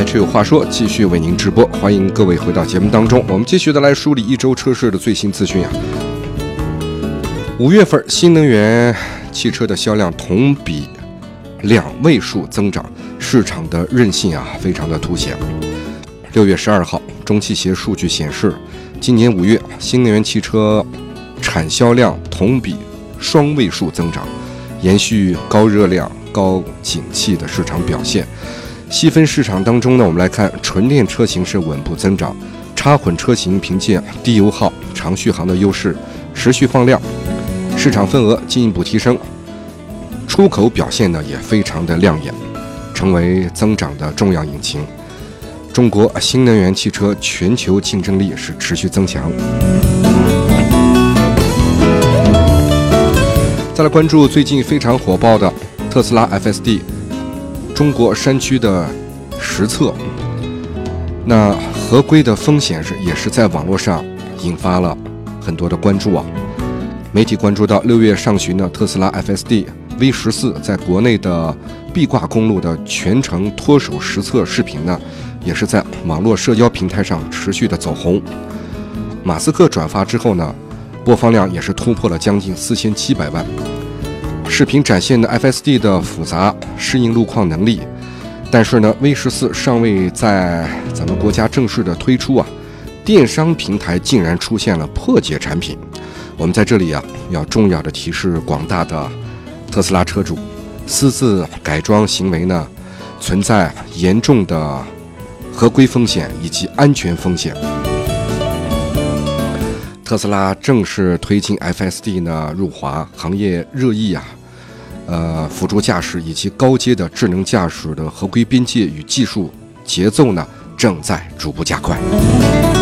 车有话说继续为您直播，欢迎各位回到节目当中。我们继续的来梳理一周车市的最新资讯啊。5月份新能源汽车的销量同比2位数增长，市场的韧性啊非常的凸显。6月12号，中汽协数据显示，今年5月新能源汽车产销量同比双位数增长，延续高热量、高景气的市场表现。细分市场当中呢，我们来看纯电车型是稳步增长，插混车型凭借低油耗、长续航的优势持续放量，市场份额进一步提升，出口表现呢也非常的亮眼，成为增长的重要引擎。中国新能源汽车全球竞争力是持续增强。再来关注最近非常火爆的特斯拉 FSD 中国山区的实测，那合规的风险也是在网络上引发了很多的关注啊。媒体关注到6月上旬呢，特斯拉 FSD V14在国内的壁挂公路的全程脱手实测视频呢，也是在网络社交平台上持续的走红。马斯克转发之后呢，播放量也是突破了将近4700万。视频展现的 FSD 的复杂适应路况能力，但是呢 V14 尚未在咱们国家正式的推出啊，电商平台竟然出现了破解产品。我们在这里啊要重要的提示广大的特斯拉车主，私自改装行为呢存在严重的合规风险以及安全风险。特斯拉正式推进 FSD 呢入华，行业热议啊，辅助驾驶以及高阶的智能驾驶的合规边界与技术节奏呢正在逐步加快。